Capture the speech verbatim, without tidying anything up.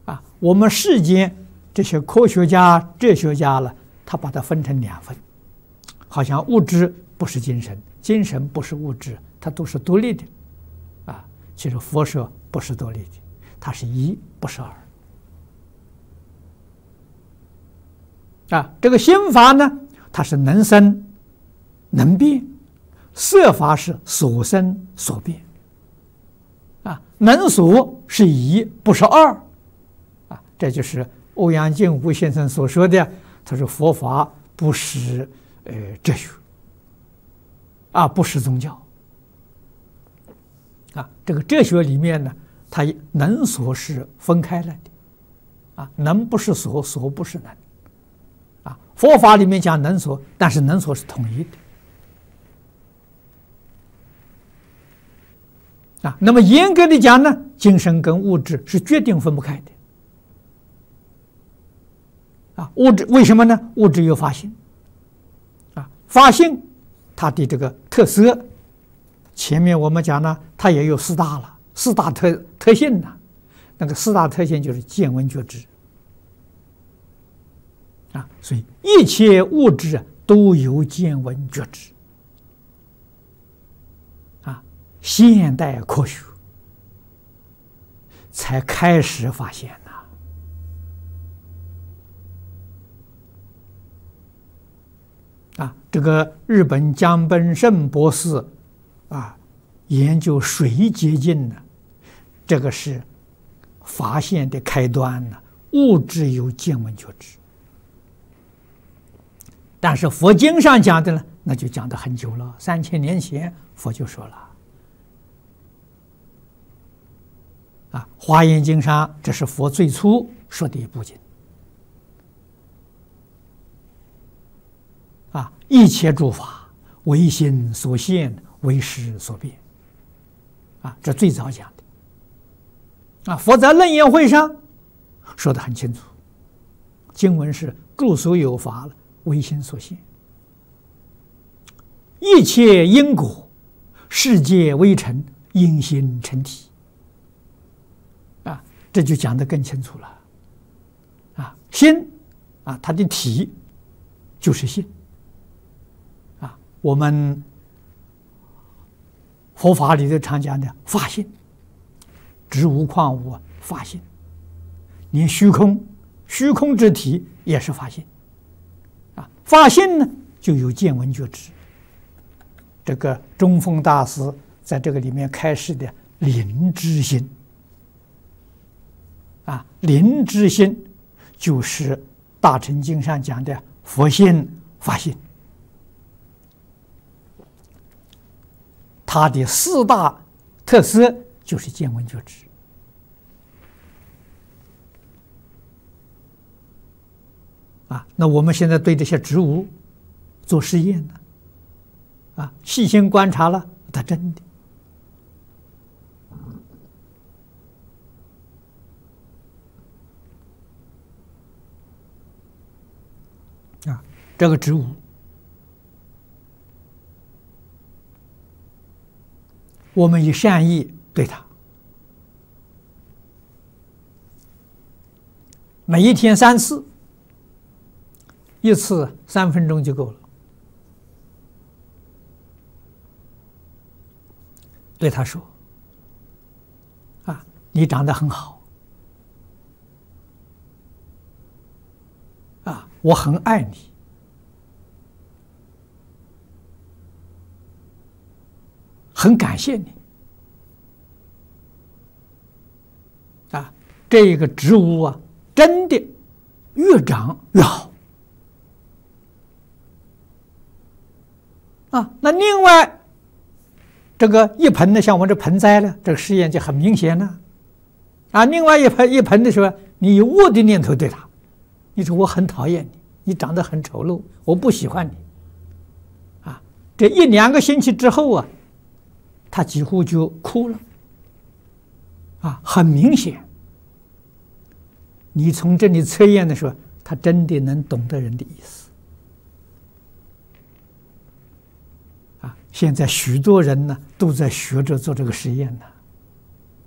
啊，我们世间这些科学家、哲学家了，他把它分成两份，好像物质不是精神，精神不是物质，它都是独立的。啊，其实佛说不是独立的，它是一，不是二。啊，这个心法呢，它是能生能变，色法是所生所变。啊，能所是一，不是二。啊，这就是欧阳靖无先生所说的，他说佛法不是呃哲学，啊，不是宗教。啊，这个哲学里面呢，它能所是分开来的。啊，能不是所，所不是能。啊，佛法里面讲能所，但是能所是统一的。啊，那么严格的讲呢，精神跟物质是决定分不开的。啊，物质为什么呢？物质有法性。啊，法性它的这个特色，前面我们讲呢，它也有四大了，四大特特性呢。那个四大特性就是见闻觉知。啊，所以一切物质都有见闻觉知。啊，现代科学才开始发现呐。啊，这个日本江本胜博士啊，研究水结晶呢，这个是发现的开端呢。物质有见闻觉知。但是佛经上讲的呢，那就讲得很久了，三千年前佛就说了。啊，《华严经》上这是佛最初说的一部经。啊，一切诸法唯心所现，唯识所变。啊，这最早讲的。啊，佛在楞严会上说得很清楚，经文是诸所有法了。唯心所现，一切因果，世界微尘，因心成体。啊，这就讲得更清楚了。啊，心啊，它的体就是心。啊，我们佛法里头常讲的法性，植物矿物法性，连虚空，虚空之体也是法性。法性呢，就有见闻觉知。这个中峰大师在这个里面开示的灵知心，啊，灵知心就是大乘经上讲的佛性、法性。它的四大特色就是见闻觉知。啊，那我们现在对这些植物做实验呢，啊，细心观察了，它真的。啊，这个植物，我们以善意对它，每一天三次。一次三分钟就够了，对他说：“啊，你长得很好，啊，我很爱你，很感谢你，啊，这个植物啊，真的越长越好。”啊，那另外这个一盆呢，像我这盆栽呢，这个实验就很明显了。啊，另外一盆一盆的时候，你有恶的念头对它，你说我很讨厌你，你长得很丑陋，我不喜欢你。啊，这一两个星期之后啊，它几乎就哭了。啊，很明显，你从这里测验的时候，他真的能懂得人的意思。现在许多人呢都在学着做这个实验呢。